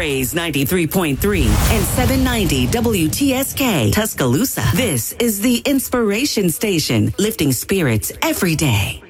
Rays 93.3 and 790 WTSK Tuscaloosa. This is the Inspiration Station, lifting spirits every day.